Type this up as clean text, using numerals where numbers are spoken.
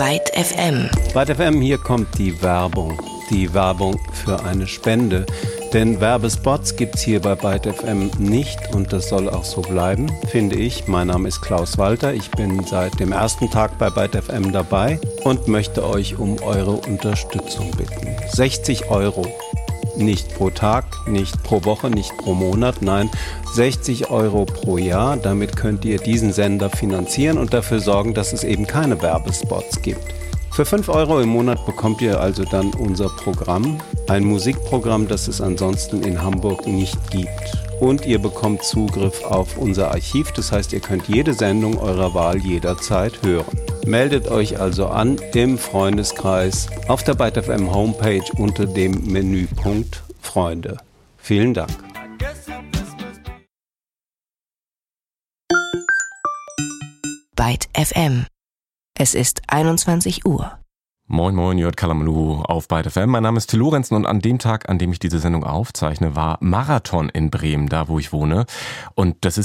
Byte FM. Byte FM, hier kommt die Werbung. Die Werbung für eine Spende. Denn Werbespots gibt's hier bei Byte FM nicht und das soll auch so bleiben, finde ich. Mein Name ist Klaus Walter, ich bin seit dem ersten Tag bei Byte FM dabei und möchte euch um eure Unterstützung bitten. 60 €. Nicht pro Tag, nicht pro Woche, nicht pro Monat, nein, 60 € pro Jahr. Damit könnt ihr diesen Sender finanzieren und dafür sorgen, dass es eben keine Werbespots gibt. Für 5 € im Monat bekommt ihr also dann unser Programm, ein Musikprogramm, das es ansonsten in Hamburg nicht gibt. Und ihr bekommt Zugriff auf unser Archiv, das heißt, ihr könnt jede Sendung eurer Wahl jederzeit hören. Meldet euch also an im Freundeskreis auf der Byte FM Homepage unter dem Menüpunkt Freunde. Vielen Dank. Byte FM. Es ist 21 Uhr. Moin moin, Jörg Kalamanlu auf Byte FM. Mein Name ist Till Lorenzen und an dem Tag, an dem ich diese Sendung aufzeichne, war Marathon in Bremen, da wo ich wohne. Und das ist